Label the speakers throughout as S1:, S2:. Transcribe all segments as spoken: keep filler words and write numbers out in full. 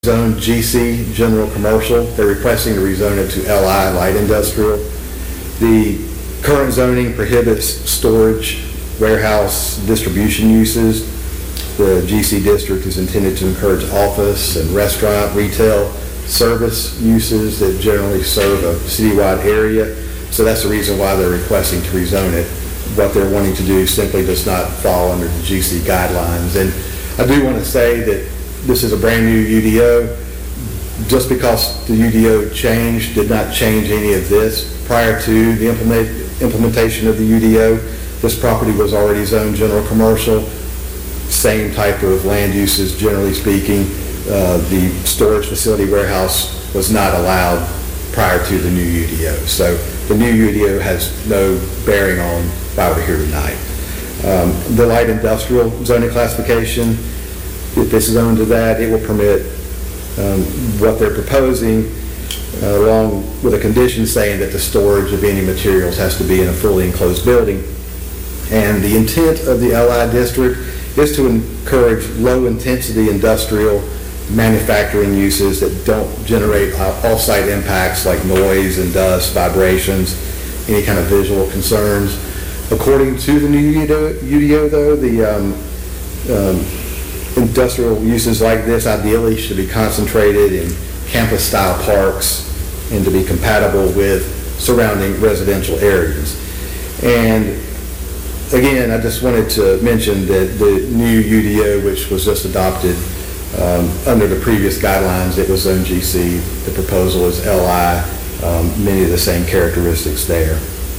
S1: Zone G C, general commercial. They're requesting to rezone it to L I, light industrial. The current zoning prohibits storage, warehouse, distribution uses. The G C district is intended to encourage office and restaurant, retail, service uses that generally serve a citywide area. So that's the reason why they're requesting to rezone it. What they're wanting to do simply does not fall under the G C guidelines. And I do want to say that this is a brand new U D O. Just because the U D O changed did not change any of this. Prior to the implement, implementation of the U D O, this property was already zoned general commercial. Same type of land uses, generally speaking. Uh, the storage facility warehouse was not allowed prior to the new U D O. So the new U D O has no bearing on why we're here tonight. Um, the light industrial zoning classification, if this is zoned to that, it will permit um, what they're proposing, uh, along with a condition saying that the storage of any materials has to be in a fully enclosed building. And the intent of the L I district is to encourage low-intensity industrial manufacturing uses that don't generate off-site impacts like noise and dust, vibrations, any kind of visual concerns. According to the new U D O, though, the um, um, industrial uses like this ideally should be concentrated in campus-style parks and to be compatible with surrounding residential areas. And again, I just wanted to mention that the new U D O, which was just adopted um, under the previous guidelines, it was Zone G C. The proposal is L I, um, many of the same characteristics there.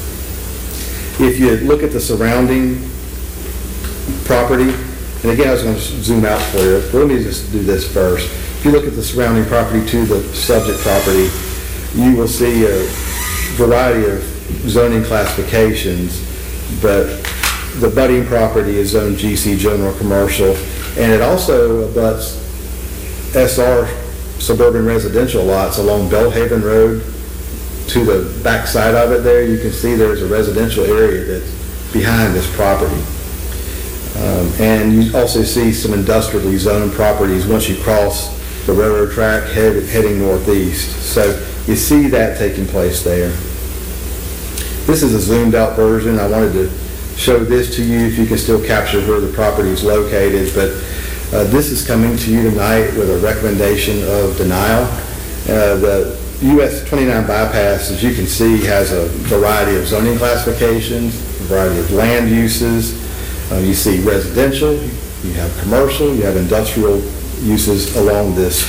S1: If you look at the surrounding property, and again, I was going to zoom out for you, but let me just do this first. If you look at the surrounding property to the subject property, you will see a variety of zoning classifications, but the budding property is Zone G C, general commercial, and it also abuts S R suburban residential lots along Bellhaven Road. To the back side of it there, you can see there's a residential area that's behind this property. Um, and you also see some industrially zoned properties once you cross the railroad track head, heading northeast. So you see that taking place there. This is a zoomed out version. I wanted to show this to you if you can still capture where the property is located. But uh, this is coming to you tonight with a recommendation of denial. Uh, the U S twenty-nine bypass, as you can see, has a variety of zoning classifications, a variety of land uses. Uh, you see residential, you have commercial, you have industrial uses along this.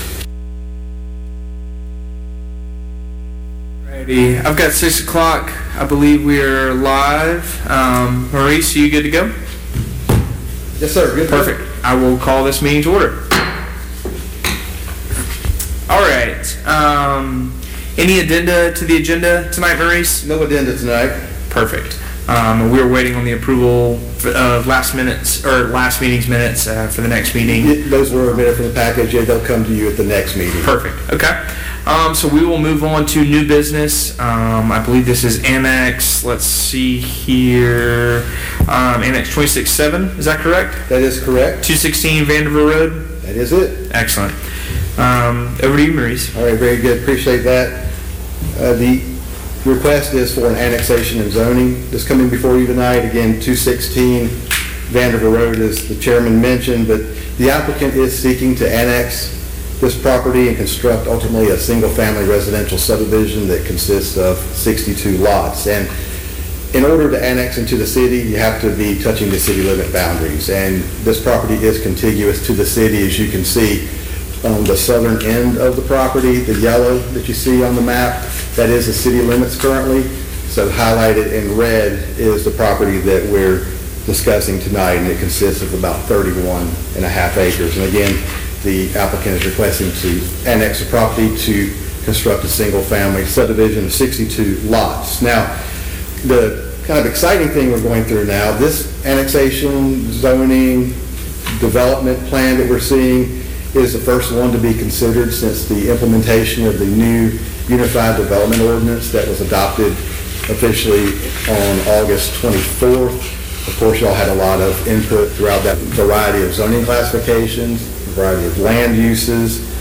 S2: Alrighty, I've got six o'clock. I believe we are live. Um, Maurice, are you good to go?
S1: Yes, sir. Good.
S2: Perfect. I will call this meeting to order. All right. Um, any addenda to the agenda tonight, Maurice?
S1: No addenda tonight.
S2: Perfect. Um, we were waiting on the approval of last minutes or last meeting's minutes uh, for the next meeting.
S1: It, those were omitted from the package. Yeah, they'll come to you at the next meeting.
S2: Perfect. Okay. Um, so we will move on to new business. Um, I believe this is Annex. Let's see here. Um, Annex twenty-six seven. Is that correct?
S1: That is correct.
S2: two sixteen Vanderbilt Road.
S1: That is it.
S2: Excellent. Um, over to you, Maurice.
S1: All right. Very good. Appreciate that. Uh, the request is for an annexation and zoning that's coming before you tonight. Again, two sixteen Vanderbilt Road, as the chairman mentioned, but the applicant is seeking to annex this property and construct ultimately a single-family residential subdivision that consists of sixty-two lots. And in order to annex into the city, you have to be touching the city limit boundaries. And this property is contiguous to the city, as you can see on the southern end of the property. The yellow that you see on the map, that is the city limits currently. So highlighted in red is the property that we're discussing tonight, and it consists of about thirty-one and a half acres. And again, the applicant is requesting to annex the property to construct a single-family subdivision of sixty-two lots. Now, the kind of exciting thing we're going through now, this annexation, zoning, development plan that we're seeing is the first one to be considered since the implementation of the new Unified Development Ordinance that was adopted officially on August twenty-fourth. Of course, y'all had a lot of input throughout that variety of zoning classifications, a variety of land uses,